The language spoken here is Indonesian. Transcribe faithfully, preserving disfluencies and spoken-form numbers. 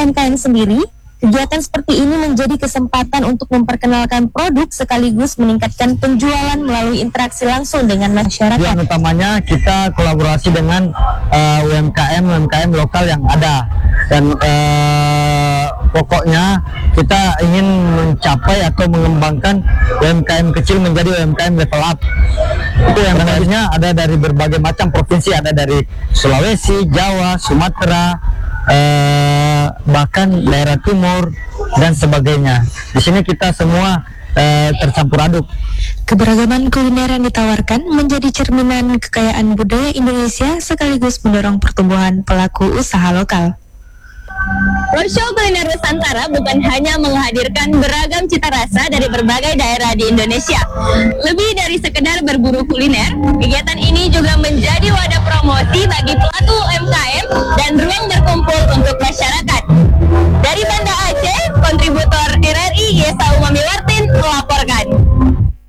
M K M sendiri, kegiatan seperti ini menjadi kesempatan untuk memperkenalkan produk sekaligus meningkatkan penjualan melalui interaksi langsung dengan masyarakat. Yang utamanya kita kolaborasi dengan uh, U M K M U M K M lokal yang ada, dan uh, pokoknya kita ingin mencapai atau mengembangkan U M K M kecil menjadi U M K M level up. Itu yang tentunya ada dari berbagai macam provinsi, ada dari Sulawesi, Jawa, Sumatera, eh, bahkan daerah timur dan sebagainya. Di sini kita semua eh, tercampur aduk. Keberagaman kuliner yang ditawarkan menjadi cerminan kekayaan budaya Indonesia sekaligus mendorong pertumbuhan pelaku usaha lokal. Roadshow Kuliner Nusantara bukan hanya menghadirkan beragam cita rasa dari berbagai daerah di Indonesia. Lebih dari sekedar berburu kuliner, kegiatan ini juga menjadi wadah promosi bagi pelaku U M K M dan ruang berkumpul untuk masyarakat. Dari Banda Aceh, kontributor R R I Yesa Umami Wartin melapor.